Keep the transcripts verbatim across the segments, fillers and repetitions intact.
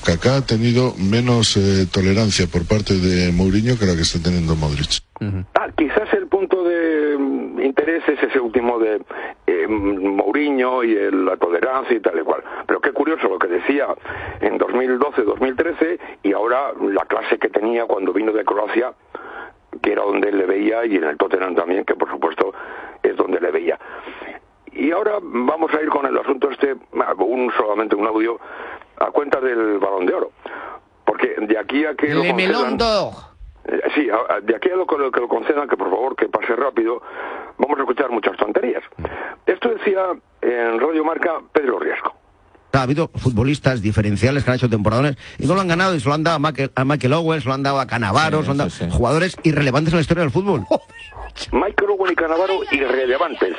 Kaká ha tenido menos eh, tolerancia por parte de Mourinho que la que está teniendo Modric. Uh-huh. Ah, quizás el punto de um, interés es ese último de eh, Mourinho y el, la tolerancia y tal y cual. Pero qué curioso lo que decía en dos mil doce, dos mil trece y ahora la clase que tenía cuando vino de Croacia, que era donde él le veía, y en el Tottenham también, que por supuesto es donde le veía. Y ahora vamos a ir con el asunto este, un solamente un audio, a cuenta del Balón de Oro. Porque de aquí a que Le lo concedan... Eh, sí, a, de aquí a lo que, lo que lo concedan, que por favor que pase rápido, vamos a escuchar muchas tonterías. Esto decía en Radio Marca Pedro Riesco. Ha habido futbolistas diferenciales que han hecho temporadones y no lo han ganado, y se lo han dado a Michael, a Michael Owen, se lo han dado a Cannavaro, sí, se lo han dado sí. jugadores irrelevantes en la historia del fútbol. Michael Owen y Cannavaro irrelevantes.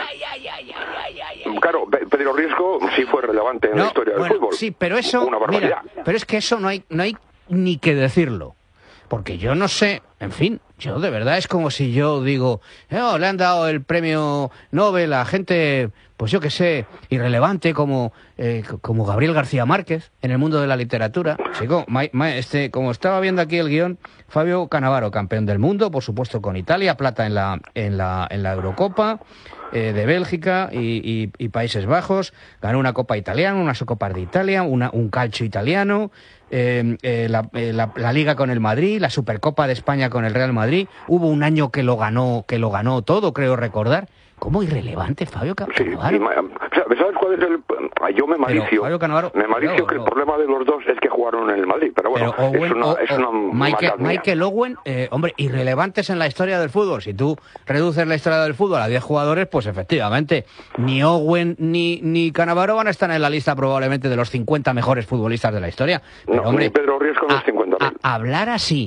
Claro, Pedro Riesco sí fue relevante en no, la historia del bueno, fútbol. Sí, pero eso, una barbaridad. Mira, pero es que eso no hay, no hay ni que decirlo. Porque yo no sé, en fin, yo de verdad es como si yo digo, oh, le han dado el premio Nobel a gente, pues yo que sé, irrelevante como eh, como Gabriel García Márquez en el mundo de la literatura. Sí, como, ma, ma, este, como estaba viendo aquí el guión, Fabio Cannavaro, campeón del mundo, por supuesto con Italia, plata en la en la en la Eurocopa eh, de Bélgica y, y, y Países Bajos, ganó una Copa italiana, unas Copas de Italia, una, un calcio italiano. Eh, eh, la, eh, la, la Liga con el Madrid, la Supercopa de España con el Real Madrid. Hubo un año que lo ganó, que lo ganó todo, creo recordar. ¿Cómo irrelevante, Fabio Cannavaro? Sí, ¿sabes cuál es el...? Yo me malicio, Fabio Cannavaro, me malicio no, que no. el problema de los dos es que jugaron en el Madrid, pero bueno, pero Owen, es una, o, es una Michael, Michael Owen, eh, hombre, irrelevantes en la historia del fútbol. Si tú reduces la historia del fútbol a diez jugadores, pues efectivamente, ni Owen ni, ni Cannavaro van a estar en la lista probablemente de los cincuenta mejores futbolistas de la historia. Pero, no, hombre, ni Pedro Riesco no es cincuenta mil. Hablar así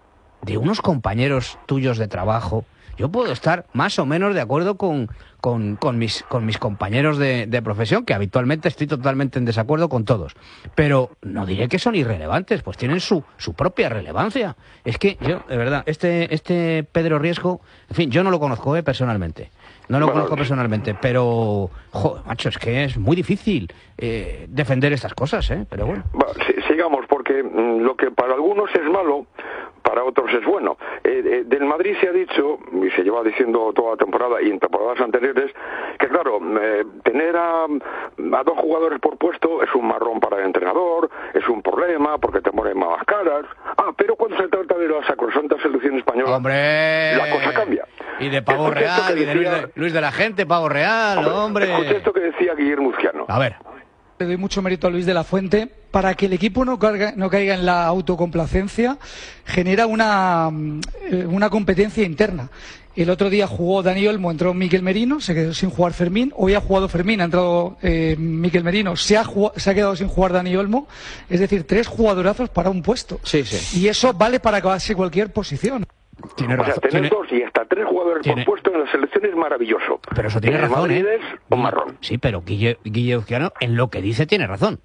de unos compañeros tuyos de trabajo, yo puedo estar más o menos de acuerdo con, con, con, mis, con mis compañeros de, de profesión, que habitualmente estoy totalmente en desacuerdo con todos. Pero no diré que son irrelevantes, pues tienen su, su propia relevancia. Es que yo, de verdad, este, este Pedro Riesco, en fin, yo no lo conozco eh, personalmente. No lo bueno, conozco personalmente, pero, joder, macho, es que es muy difícil eh, defender estas cosas, ¿eh? Pero bueno. Va, sigamos, porque mmm, lo que para algunos es malo, para otros es bueno. Eh, eh, del Madrid se ha dicho, y se lleva diciendo toda la temporada y en temporadas anteriores, que claro, eh, tener a, a dos jugadores por puesto es un marrón para el entrenador, es un problema porque te ponen más caras. Ah, pero cuando se trata de la sacrosanta selección española, ¡hombre! La cosa cambia. Y de Pavo Real, y de Luis, de Luis de la Gente, Pavo Real, hombre. hombre. Escucha esto que decía Guillermo Uzquiano. A ver. Le doy mucho mérito a Luis de la Fuente. Para que el equipo no, carga, no caiga en la autocomplacencia, genera una, una competencia interna. El otro día jugó Dani Olmo, entró Mikel Merino, se quedó sin jugar Fermín. Hoy ha jugado Fermín, ha entrado eh, Mikel Merino, se ha, se ha quedado sin jugar Dani Olmo. Es decir, tres jugadorazos para un puesto. Sí, sí. Y eso vale para casi cualquier posición. Tiene razón. O sea, tener tiene... dos y hasta tres jugadores tiene... por puesto en la selección es maravilloso. Pero eso tiene en razón, Madrid ¿eh? Es un marrón. Sí, pero Guille, Guille Uzquiano en lo que dice tiene razón.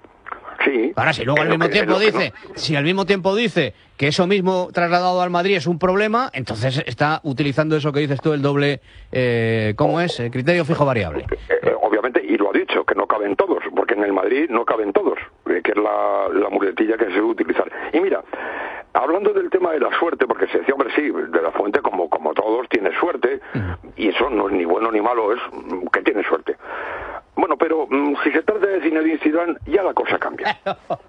Sí. Ahora, si luego al mismo que, tiempo dice, no. si al mismo tiempo dice que eso mismo trasladado al Madrid es un problema, entonces está utilizando eso que dices tú, el doble, eh, ¿cómo es? El criterio fijo variable. Eh, obviamente, y lo ha dicho, que no caben todos, porque en el Madrid no caben todos, eh, que es la, la muletilla que se debe utilizar. Y mira, hablando del tema de la suerte, porque se decía, hombre, sí, de la Fuente, como, como todos, tiene suerte, uh-huh. y eso no es ni bueno ni malo, es que tiene suerte. Bueno, pero mmm, si se trata de Zinedine Zidane, ya la cosa cambia.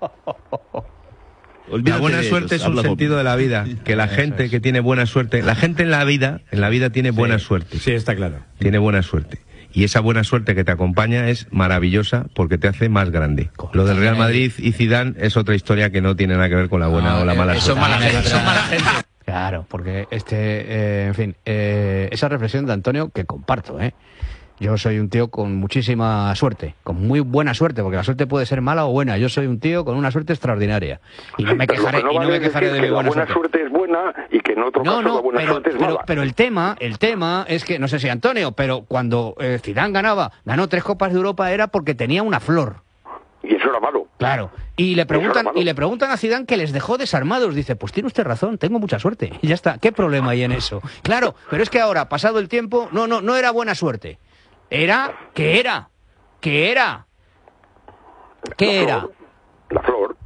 La buena suerte es un sentido de la vida, que la gente que tiene buena suerte, la gente en la vida, en la vida tiene buena suerte. Sí, está claro. Tiene buena suerte. Y esa buena suerte que te acompaña es maravillosa porque te hace más grande. Lo del Real Madrid y Zidane es otra historia que no tiene nada que ver con la buena no, o la mala eh, suerte. Son mala gente, son mala gente. Claro, porque este, eh, en fin, eh, esa reflexión de Antonio que comparto, ¿eh? Yo soy un tío con muchísima suerte, con muy buena suerte, porque la suerte puede ser mala o buena. Yo soy un tío con una suerte extraordinaria. Y no sí, me quejaré, no y no vale me quejaré de mi buena, buena suerte. La buena suerte es buena y que en otro no, caso no, la buena pero, suerte es pero, mala. Pero el tema, el tema es que, no sé si Antonio, pero cuando eh, Zidane ganaba, ganó tres Copas de Europa era porque tenía una flor. Y eso era malo. Claro. Y le preguntan, y le preguntan a Zidane que les dejó desarmados. Dice, pues tiene usted razón, tengo mucha suerte. Y ya está. ¿Qué problema hay en eso? Claro, pero es que ahora, pasado el tiempo, no, no, no era buena suerte. Era, ¿qué era? ¿Qué era? ¿Qué la era? Flor, la flor.